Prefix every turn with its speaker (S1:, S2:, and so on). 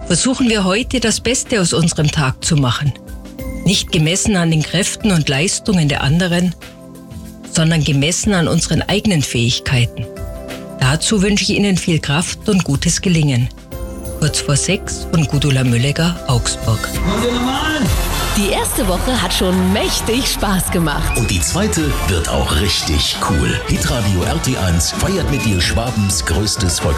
S1: versuchen wir heute das Beste aus unserem Tag zu machen. Nicht gemessen an den Kräften und Leistungen der anderen, sondern gemessen an unseren eigenen Fähigkeiten. Dazu wünsche ich Ihnen viel Kraft und gutes Gelingen. Kurz vor 6 von Gudula Müllegger, Augsburg.
S2: Die erste Woche hat schon mächtig Spaß gemacht.
S3: Und die zweite wird auch richtig cool. Hitradio RT1 feiert mit dir Schwabens größtes